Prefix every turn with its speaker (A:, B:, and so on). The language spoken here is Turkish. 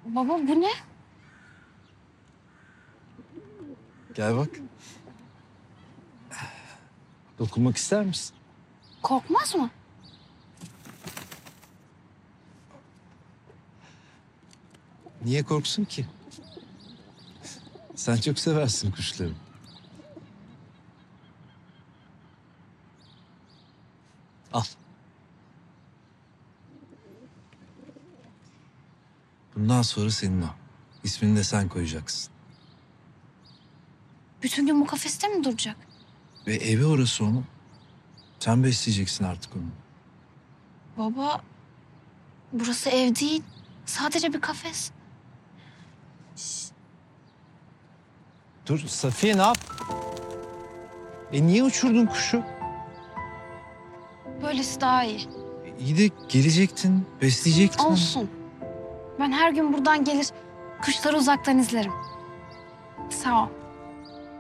A: Baba bu ne?
B: Gel bak. Dokunmak ister misin?
A: Korkmaz mı?
B: Niye korksun ki? Sen çok seversin kuşları. Al. Bundan sonra senin o. İsmini de sen koyacaksın.
A: Bütün gün bu kafeste mi duracak?
B: Ve evi orası onun. Sen besleyeceksin artık onu.
A: Baba, burası ev değil. Sadece bir kafes.
B: Dur Safiye, ne yap? Niye uçurdun kuşu?
A: Böylesi daha iyi.
B: İyi de gelecektin, besleyecektin onu.
A: Olsun. Ben her gün buradan gelir, kuşları uzaktan izlerim. Sağ ol.